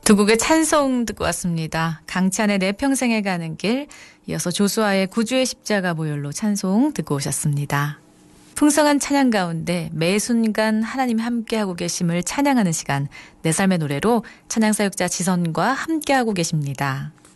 두 곡의 찬송 듣고 왔습니다. 강찬의 내 평생에 가는 길, 이어서 조수아의 구주의 십자가 보혈로 찬송 듣고 오셨습니다. 풍성한 찬양 가운데 매 순간 하나님 함께하고 계심을 찬양하는 시간, 내 삶의 노래로 찬양사역자 지선과 함께하고 계십니다.